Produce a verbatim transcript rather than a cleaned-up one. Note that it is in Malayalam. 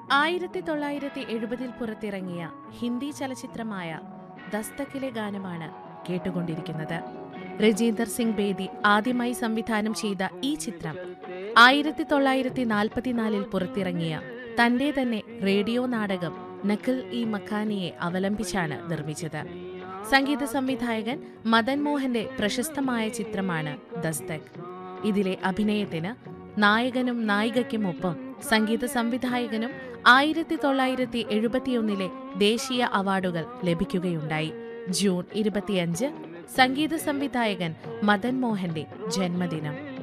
ആയിരത്തി തൊള്ളായിരത്തി എഴുപതിൽ പുറത്തിറങ്ങിയ ഹിന്ദി ചലച്ചിത്രമായ ദസ്തക്കിലെ ഗാനമാണ് കേട്ടുകൊണ്ടിരിക്കുന്നത്. രജീന്ദർ സിംഗ് ബേദി ആദ്യമായി സംവിധാനം ചെയ്ത ഈ ചിത്രം ആയിരത്തി തൊള്ളായിരത്തി നാൽപ്പത്തിനാലിൽ പുറത്തിറങ്ങിയ തന്റെ തന്നെ റേഡിയോ നാടകം നഖിൽ ഇ മഖാനിയെ അവലംബിച്ചാണ് നിർമ്മിച്ചത്. സംഗീത സംവിധായകൻ മദൻ മോഹന്റെ പ്രശസ്തമായ ചിത്രമാണ് ദസ്തക്. ഇതിലെ അഭിനയത്തിന് നായകനും നായികയ്ക്കുമൊപ്പം സംഗീത സംവിധായകനും ആയിരത്തി തൊള്ളായിരത്തി എഴുപത്തിയൊന്നിലെ ദേശീയ അവാർഡുകൾ ലഭിക്കുകയുണ്ടായി. ജൂൺ ഇരുപത്തിയഞ്ച് സംഗീത സംവിധായകൻ മദൻ മോഹന്റെ ജന്മദിനം.